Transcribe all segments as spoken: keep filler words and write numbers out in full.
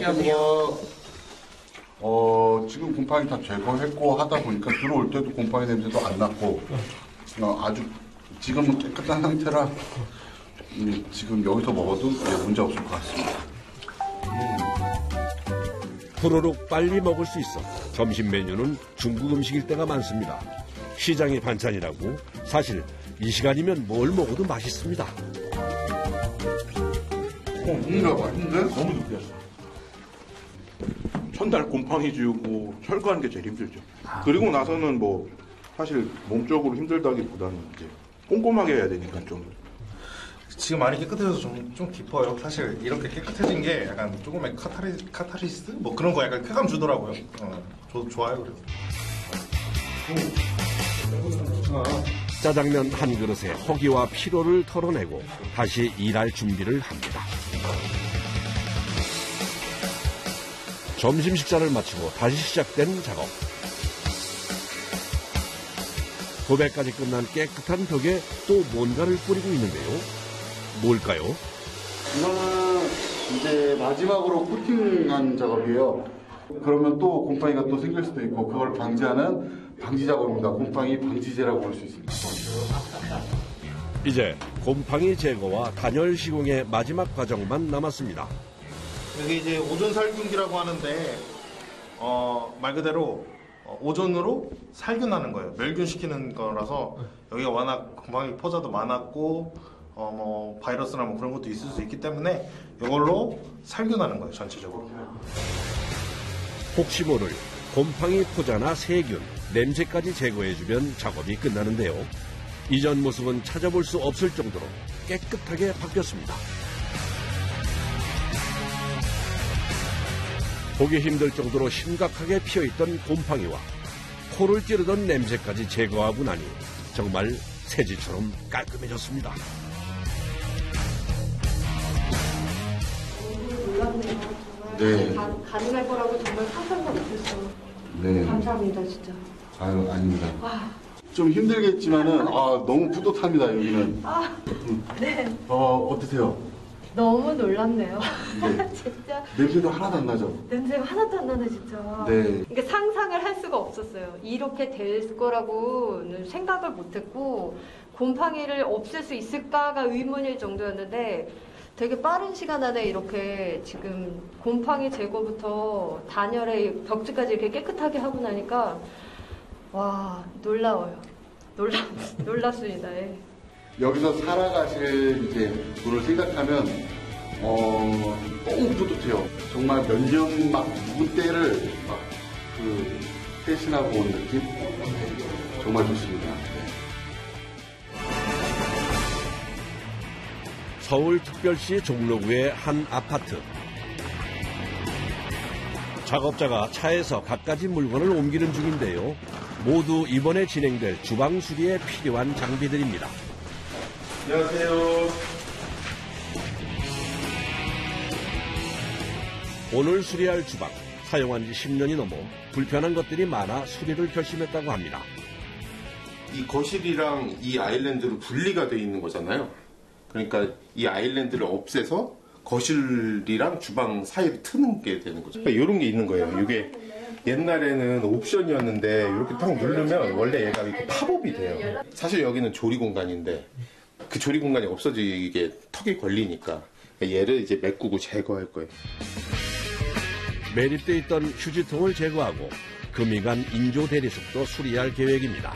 안녕하세요. 어, 지금 곰팡이 다 제거했고 하다 보니까 들어올 때도 곰팡이 냄새도 안 났고 어, 아주 지금은 깨끗한 상태라 음, 지금 여기서 먹어도 문제 없을 것 같습니다. 후루룩 빨리 먹을 수 있어 점심 메뉴는 중국 음식일 때가 많습니다. 시장의 반찬이라고 사실 이 시간이면 뭘 먹어도 맛있습니다. 어, 뭔가 맛있는데? 너무 느끼했어. 첫날 곰팡이 지우고 철거하는 게 제일 힘들죠. 아. 그리고 나서는 뭐 사실 몸적으로 힘들다기보다는 이제 꼼꼼하게 해야 되니까 좀. 지금 많이 깨끗해져서 좀, 좀 깊어요. 사실 이렇게 깨끗해진 게 약간 조금의 카타리, 카타리스? 뭐 그런 거 약간 쾌감 주더라고요. 어, 저도 좋아요, 그래서. 짜장면 한 그릇에 허기와 피로를 털어내고 다시 일할 준비를 합니다. 점심 식사를 마치고 다시 시작된 작업. 도배까지 끝난 깨끗한 벽에 또 뭔가를 뿌리고 있는데요. 뭘까요? 이거는 이제 마지막으로 코팅한 작업이에요. 그러면 또 곰팡이가 또 생길 수도 있고 그걸 방지하는 방지 작업입니다. 곰팡이 방지제라고 볼 수 있습니다. 이제 곰팡이 제거와 단열 시공의 마지막 과정만 남았습니다. 여기 이제 오존 살균기라고 하는데 어, 말 그대로 오존으로 살균하는 거예요. 멸균시키는 거라서 여기가 워낙 곰팡이 포자도 많았고 어, 뭐 바이러스나 뭐 그런 것도 있을 수 있기 때문에 이걸로 살균하는 거예요, 전체적으로. 혹시 모를 곰팡이 포자나 세균, 냄새까지 제거해주면 작업이 끝나는데요. 이전 모습은 찾아볼 수 없을 정도로 깨끗하게 바뀌었습니다. 보기 힘들 정도로 심각하게 피어있던 곰팡이와 코를 찌르던 냄새까지 제거하고 나니 정말 새집처럼 깔끔해졌습니다. 몰랐네요. 네. 가, 가능할 거라고 정말 상상도 못했어요. 네. 감사합니다, 진짜. 아유, 아닙니다. 와. 좀 힘들겠지만은 아, 너무 뿌듯합니다, 여기는. 아, 네. 어, 어떠세요? 너무 놀랍네요. 네. 진짜. 냄새도 하나도 안 나죠? 냄새가 하나도 안 나네, 진짜. 네. 그러니까 상상을 할 수가 없었어요. 이렇게 될 거라고는 생각을 못했고, 곰팡이를 없앨 수 있을까가 의문일 정도였는데, 되게 빠른 시간 안에 이렇게 지금 곰팡이 제거부터 단열에 벽지까지 이렇게 깨끗하게 하고 나니까, 와, 놀라워요. 놀라, 놀랍습니다. 예. 여기서 살아가실 이제 분을 생각하면 어, 너무 뿌듯해요. 정말 면전 막 묵은 때를 막 그 대신하고 온 느낌? 정말 좋습니다. 서울특별시 종로구의 한 아파트. 작업자가 차에서 갖가지 물건을 옮기는 중인데요. 모두 이번에 진행될 주방 수리에 필요한 장비들입니다. 안녕하세요. 오늘 수리할 주방, 사용한 지 십 년이 넘어 불편한 것들이 많아 수리를 결심했다고 합니다. 이 거실이랑 이 아일랜드로 분리가 되어 있는 거잖아요. 그러니까 이 아일랜드를 없애서 거실이랑 주방 사이를 트는 게 되는 거죠. 그러니까 이런 게 있는 거예요. 이게 옛날에는 옵션이었는데 이렇게 딱 누르면 원래 얘가 이렇게 팝업이 돼요. 사실 여기는 조리 공간인데 그 조리 공간이 없어지게 턱이 걸리니까 얘를 이제 메꾸고 제거할 거예요. 매립돼 있던 휴지통을 제거하고 금이간 인조 대리석도 수리할 계획입니다.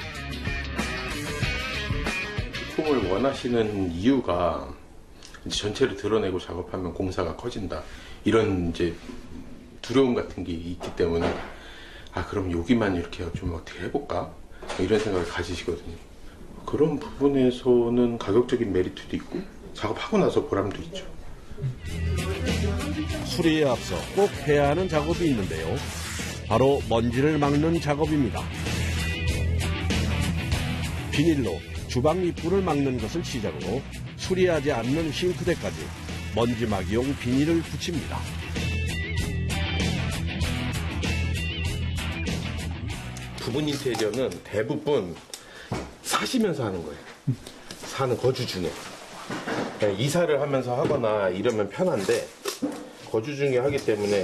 통을 원하시는 이유가 이제 전체를 드러내고 작업하면 공사가 커진다. 이런 이제 두려움 같은 게 있기 때문에 아 그럼 여기만 이렇게 좀 어떻게 해볼까? 이런 생각을 가지시거든요. 그런 부분에서는 가격적인 메리트도 있고 작업하고 나서 보람도 있죠. 수리에 앞서 꼭 해야 하는 작업이 있는데요. 바로 먼지를 막는 작업입니다. 비닐로 주방 입구를 막는 것을 시작으로 수리하지 않는 싱크대까지 먼지 막이용 비닐을 붙입니다. 부분 인테리어는 대부분 사시면서 하는 거예요. 사는 거주 중에. 그냥 이사를 하면서 하거나 이러면 편한데 거주 중에 하기 때문에